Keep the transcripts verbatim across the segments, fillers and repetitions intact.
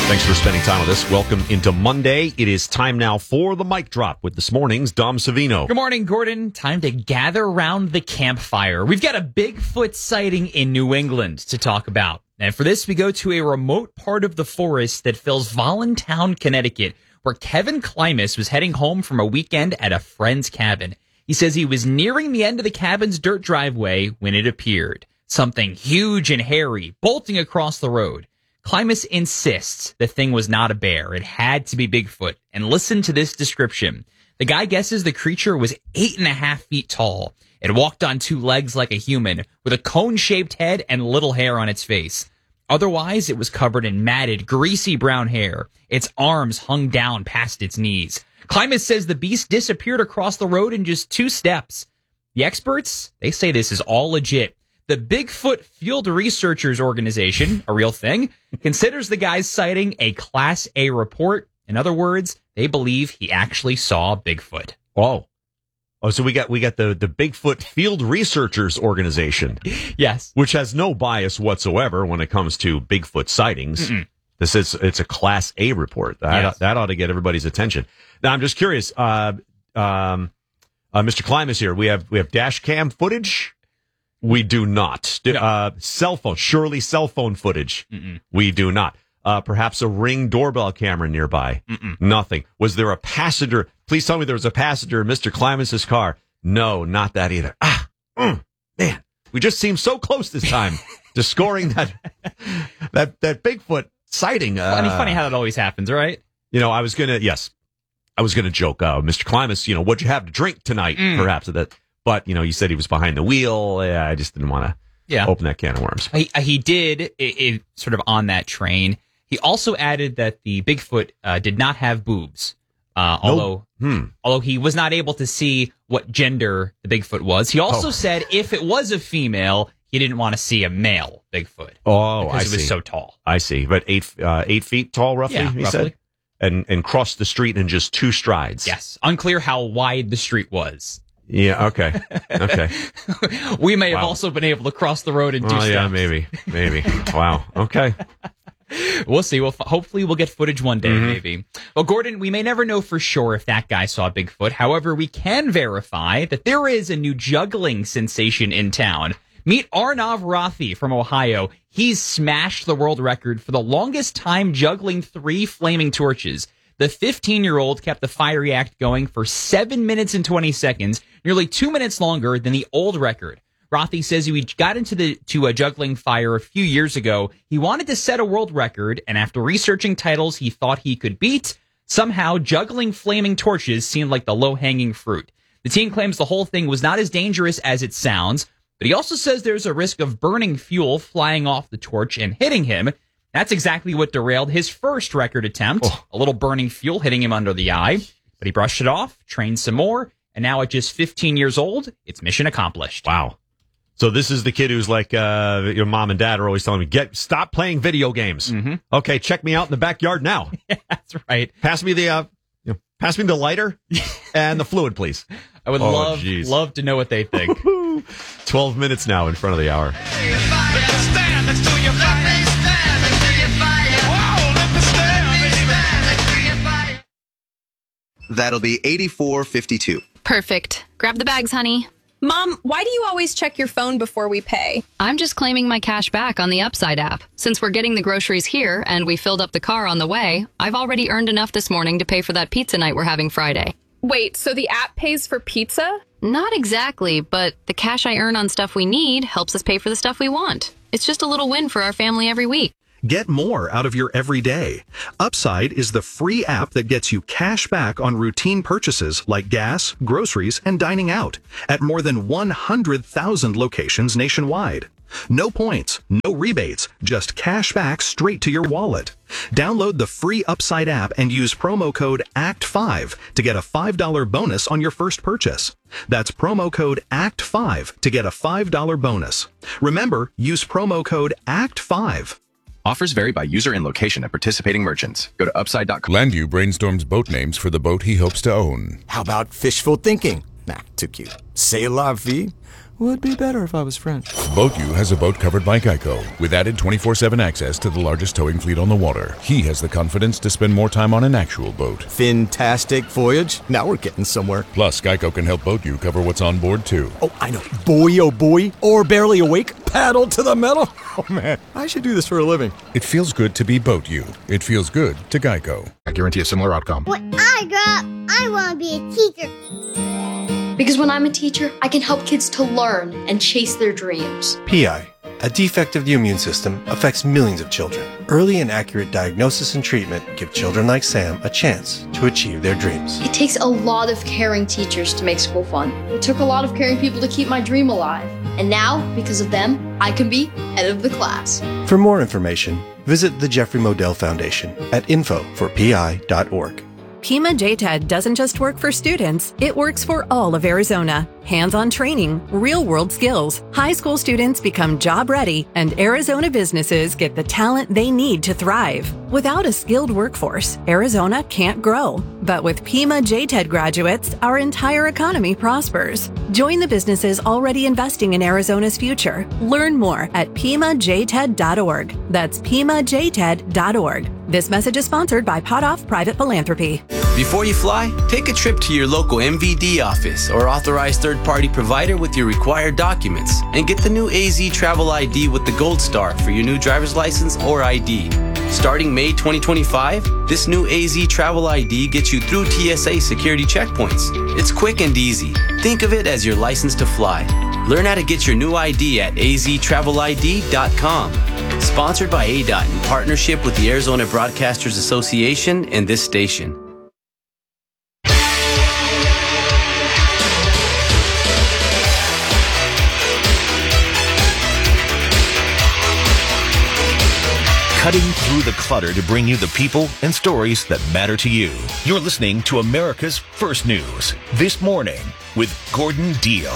Thanks for spending time with us. Welcome into Monday. It is time now for the mic drop with this morning's Dom Savino. Good morning, Gordon. Time to gather around the campfire. We've got a Bigfoot sighting in New England to talk about. And for this, we go to a remote part of the forest that fills Voluntown, Connecticut, where Kevin Klimas was heading home from a weekend at a friend's cabin. He says he was nearing the end of the cabin's dirt driveway when it appeared. Something huge and hairy bolting across the road. Klimas insists the thing was not a bear. It had to be Bigfoot. And listen to this description. The guy guesses the creature was eight and a half feet tall. It walked on two legs like a human, with a cone-shaped head and little hair on its face. Otherwise, it was covered in matted, greasy brown hair. Its arms hung down past its knees. Klimas says the beast disappeared across the road in just two steps. The experts, they say this is all legit. The Bigfoot Field Researchers Organization, a real thing, considers the guy's sighting a Class A report. In other words, they believe he actually saw Bigfoot. Oh. Oh, so we got we got the, the Bigfoot Field Researchers Organization. Yes. Which has no bias whatsoever when it comes to Bigfoot sightings. Mm-mm. This is it's a Class A report. That, yes. that ought to get everybody's attention. Now, I'm just curious, uh, um, uh, Mister Klimas here, we have we have dash cam footage. We do not. No. Uh, cell phone, surely cell phone footage. Mm-mm. We do not. Uh, perhaps a Ring doorbell camera nearby. Mm-mm. Nothing. Was there a passenger? Please tell me there was a passenger in Mister Klimas' car. No, not that either. Ah, mm, man, we just seem so close this time to scoring that that that Bigfoot sighting. Uh, funny, funny how that always happens, right? You know, I was gonna yes, I was gonna joke. Uh, Mister Klimas, you know, what'd you have to drink tonight? Mm. Perhaps that. But, you know, you said he was behind the wheel. Yeah, I just didn't want to yeah. open that can of worms. He, he did, it, it, sort of on that train. He also added that the Bigfoot uh, did not have boobs, uh, nope. although hmm. although he was not able to see what gender the Bigfoot was. He also oh. said if it was a female, he didn't want to see a male Bigfoot. Oh, because I it was see. so tall. I see. But eight uh, eight feet tall, roughly, yeah, he roughly. said? And, and crossed the street in just two strides. Yes. Unclear how wide the street was. Yeah, okay. Okay. We may wow. have also been able to cross the road in two oh, steps. Yeah, maybe. Maybe. Wow. Okay. We'll see. We'll, hopefully we'll get footage one day, mm-hmm. maybe. Well, Gordon, we may never know for sure if that guy saw Bigfoot. However, we can verify that there is a new juggling sensation in town. Meet Arnav Rathi from Ohio. He's smashed the world record for the longest time juggling three flaming torches. The fifteen-year-old kept the fiery act going for seven minutes and twenty seconds, nearly two minutes longer than the old record. Rathi says he got into the to a juggling fire a few years ago. He wanted to set a world record, and after researching titles he thought he could beat, somehow juggling flaming torches seemed like the low-hanging fruit. The teen claims the whole thing was not as dangerous as it sounds, but he also says there's a risk of burning fuel flying off the torch and hitting him. That's exactly what derailed his first record attempt. Oh. A little burning fuel hitting him under the eye. But he brushed it off, trained some more, and now at just fifteen years old, it's mission accomplished. Wow. So this is the kid who's like, uh, your mom and dad are always telling me, get stop playing video games. Mm-hmm. Okay, check me out in the backyard now. Yeah, that's right. Pass me the, uh, you know, pass me the lighter and the fluid, please. I would oh, love, geez. love to know what they think. Twelve minutes now in front of the hour. That'll be eighty-four fifty-two. Perfect. Grab the bags, honey. Mom, why do you always check your phone before we pay? I'm just claiming my cash back on the Upside app. Since we're getting the groceries here and we filled up the car on the way, I've already earned enough this morning to pay for that pizza night we're having Friday. Wait, so the app pays for pizza? Not exactly, but the cash I earn on stuff we need helps us pay for the stuff we want. It's just a little win for our family every week. Get more out of your everyday. Upside is the free app that gets you cash back on routine purchases like gas, groceries, and dining out at more than one hundred thousand locations nationwide. No points, no rebates, just cash back straight to your wallet. Download the free Upside app and use promo code A C T five to get a five dollar bonus on your first purchase. That's promo code A C T five to get a five dollar bonus. Remember, use promo code A C T five. Offers vary by user and location at participating merchants. Go to upside dot com. Landu brainstorms boat names for the boat he hopes to own. How about fishful thinking? Nah, too cute. C'est la vie? Would be better if I was French. Boat U has a boat covered by Geico with added twenty-four seven access to the largest towing fleet on the water. He has the confidence to spend more time on an actual boat. Fantastic voyage. Now we're getting somewhere. Plus, Geico can help Boat U cover what's on board, too. Oh, I know. Boy, oh boy. Or barely awake. Paddle to the metal. Oh, man. I should do this for a living. It feels good to be Boat U. It feels good to Geico. I guarantee a similar outcome. When I grow up, I want to be a teacher. Because when I'm a teacher, I can help kids to learn and chase their dreams. P I, a defect of the immune system, affects millions of children. Early and accurate diagnosis and treatment give children like Sam a chance to achieve their dreams. It takes a lot of caring teachers to make school fun. It took a lot of caring people to keep my dream alive. And now, because of them, I can be head of the class. For more information, visit the Jeffrey Modell Foundation at info for P I dot org. Pima J TED doesn't just work for students, it works for all of Arizona. Hands-on training, real-world skills. High school students become job-ready, and Arizona businesses get the talent they need to thrive. Without a skilled workforce, Arizona can't grow. But with Pima J TED graduates, our entire economy prospers. Join the businesses already investing in Arizona's future. Learn more at pima j ted dot org. That's pima j ted dot org. This message is sponsored by Potoff Private Philanthropy. Before you fly, take a trip to your local M V D office or authorized third-party provider with your required documents and get the new A Z Travel I D with the Gold Star for your new driver's license or I D. Starting May twenty twenty-five, this new A Z Travel I D gets you through T S A security checkpoints. It's quick and easy. Think of it as your license to fly. Learn how to get your new I D at a z travel I D dot com. Sponsored by A D O T in partnership with the Arizona Broadcasters Association and this station. Cutting through the clutter to bring you the people and stories that matter to you. You're listening to America's First News This Morning with Gordon Deal.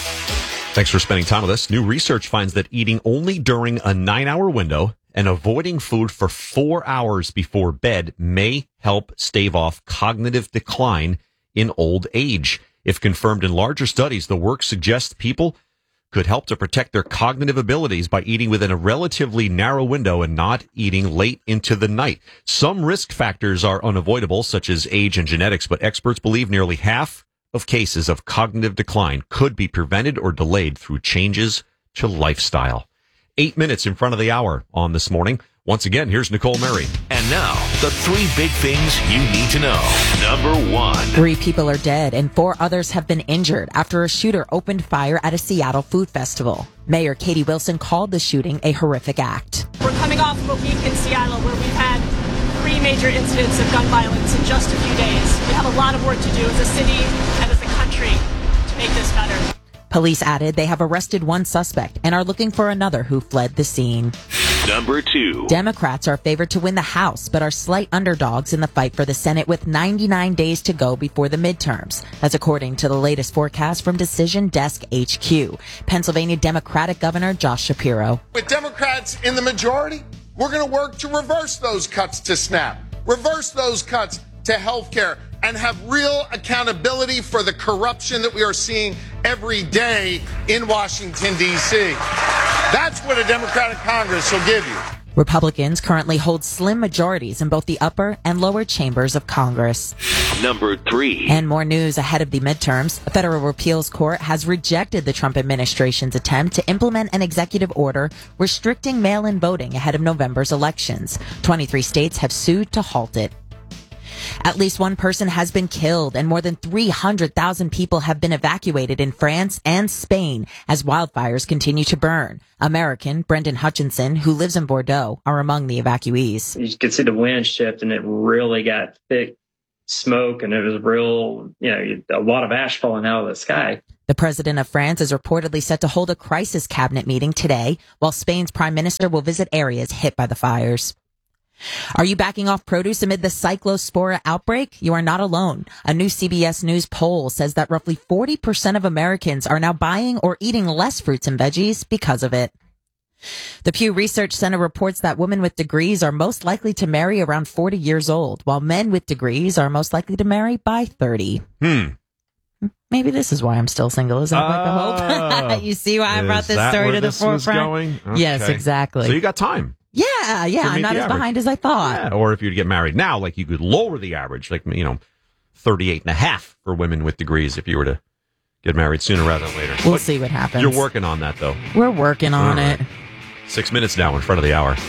Thanks for spending time with us. New research finds that eating only during a nine-hour window and avoiding food for four hours before bed may help stave off cognitive decline in old age. If confirmed in larger studies, the work suggests people could help to protect their cognitive abilities by eating within a relatively narrow window and not eating late into the night. Some risk factors are unavoidable, such as age and genetics, but experts believe nearly half of cases of cognitive decline could be prevented or delayed through changes to lifestyle. Eight minutes in front of the hour on This Morning. Once again, here's Nicole Murray. And now, the three big things you need to know. Number one. Three people are dead and four others have been injured after a shooter opened fire at a Seattle food festival. Mayor Katie Wilson called the shooting a horrific act. We're coming off of a week in Seattle where we've had three major incidents of gun violence in just a few days. We have a lot of work to do as a city and as a country to make this better. Police added they have arrested one suspect and are looking for another who fled the scene. Number two. Democrats are favored to win the House, but are slight underdogs in the fight for the Senate with ninety-nine days to go before the midterms. That's according to the latest forecast from Decision Desk H Q. Pennsylvania Democratic Governor Josh Shapiro. With Democrats in the majority, we're going to work to reverse those cuts to SNAP, reverse those cuts to health care, and have real accountability for the corruption that we are seeing every day in Washington, D C That's what a Democratic Congress will give you. Republicans currently hold slim majorities in both the upper and lower chambers of Congress. Number three. And more news ahead of the midterms. A federal appeals court has rejected the Trump administration's attempt to implement an executive order restricting mail-in voting ahead of November's elections. twenty-three states have sued to halt it. At least one person has been killed and more than three hundred thousand people have been evacuated in France and Spain as wildfires continue to burn. American Brendan Hutchinson, who lives in Bordeaux, are among the evacuees. You could see the wind shift and it really got thick smoke and it was real, you know, a lot of ash falling out of the sky. The president of France is reportedly set to hold a crisis cabinet meeting today, while Spain's prime minister will visit areas hit by the fires. Are you backing off produce amid the cyclospora outbreak? You are not alone. A new C B S News poll says that roughly forty percent of Americans are now buying or eating less fruits and veggies because of it. The Pew Research Center reports that women with degrees are most likely to marry around forty years old, while men with degrees are most likely to marry by thirty. Hmm. Maybe this is why I'm still single. Is that like the Oh. hope? You see why I Is brought this that story where to the this was forefront? going? Yes, Okay. exactly. So you got time. Yeah, yeah. to I'm meet not the as average. behind as I thought. Yeah, or if you'd get married now, like you could lower the average, like, you know, thirty-eight and a half for women with degrees if you were to get married sooner rather than later. We'll But see what happens. You're working on that, though. We're working on All right. it. Six minutes now in front of the hour.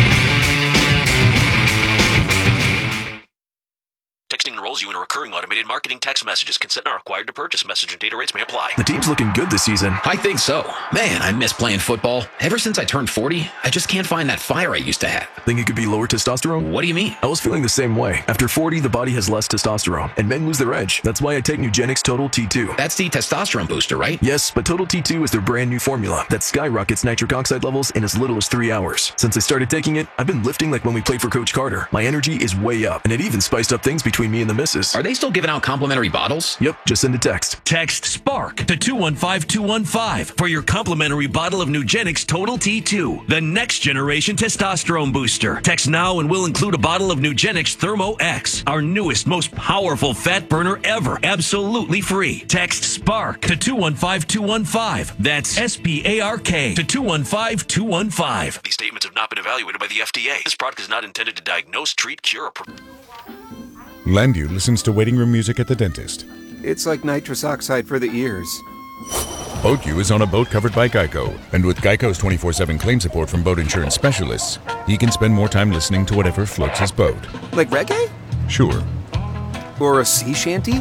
Texting enrolls you in a recurring automated marketing text messages. Consent not required to purchase. Message and data rates may apply. The team's looking good this season. I think so. Man, I miss playing football. Ever since I turned forty, I just can't find that fire I used to have. Think it could be lower testosterone? What do you mean? I was feeling the same way. After forty, the body has less testosterone, and men lose their edge. That's why I take Nugenix Total T two. That's the testosterone booster, right? Yes, but Total T two is their brand new formula that skyrockets nitric oxide levels in as little as three hours. Since I started taking it, I've been lifting like when we played for Coach Carter. My energy is way up, and it even spiced up things between me and the missus. Are they still giving out complimentary bottles? Yep, just send a text. Text SPARK to two one five two one five for your complimentary bottle of Nugenix Total T two, the next generation testosterone booster. Text now and we'll include a bottle of Nugenix Thermo X, our newest, most powerful fat burner ever, absolutely free. Text SPARK to two one five two one five. That's S P A R K to two one five two one five. These statements have not been evaluated by the F D A. This product is not intended to diagnose, treat, cure, or prevent. Landu listens to waiting room music at the dentist. It's like nitrous oxide for the ears. BoatU is on a boat covered by Geico, and with Geico's twenty-four seven claim support from boat insurance specialists, he can spend more time listening to whatever floats his boat. Like reggae? Sure, Or a sea shanty?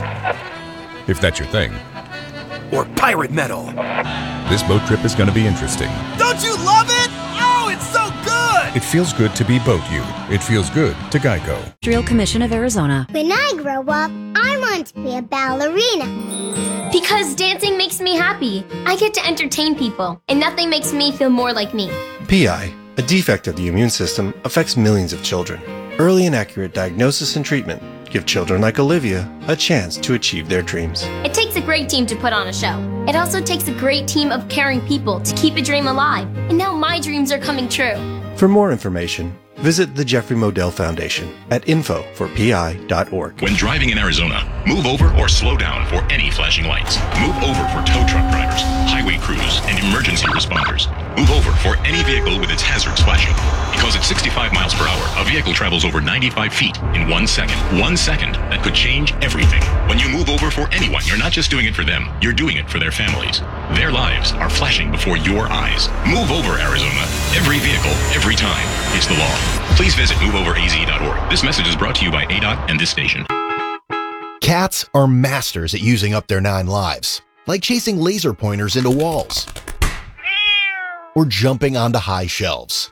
if that's your thing. Or pirate metal? This boat trip is going to be interesting. Don't you love it? Oh, it's so good! It feels good to be BoatU. It feels good to Geico. Industrial Commission of Arizona. When I grow up, I want to be a ballerina. Because dancing makes me happy. I get to entertain people, and nothing makes me feel more like me. P I, a defect of the immune system, affects millions of children. Early and accurate diagnosis and treatment give children like Olivia a chance to achieve their dreams. It takes a great team to put on a show. It also takes a great team of caring people to keep a dream alive. And now my dreams are coming true. For more information, visit the Jeffrey Modell Foundation at info for P I dot org. When driving in Arizona, move over or slow down for any flashing lights. Move over for tow truck drivers, highway crews, and emergency responders. Move over for any vehicle with its hazards flashing. Because at sixty-five miles per hour, a vehicle travels over ninety-five feet in one second. One second that could change everything. When you move over for anyone, you're not just doing it for them, you're doing it for their families. Their lives are flashing before your eyes. Move over, Arizona. Every vehicle, every time. It's the law. Please visit move over a z dot org. This message is brought to you by A D O T and this station. Cats are masters at using up their nine lives, like chasing laser pointers into walls or jumping onto high shelves.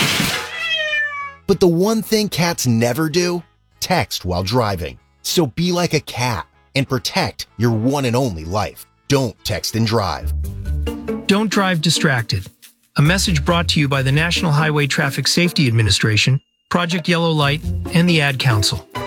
But the one thing cats never do, text while driving. So be like a cat and protect your one and only life. Don't text and drive. Don't drive distracted. A message brought to you by the National Highway Traffic Safety Administration, Project Yellow Light, and the Ad Council.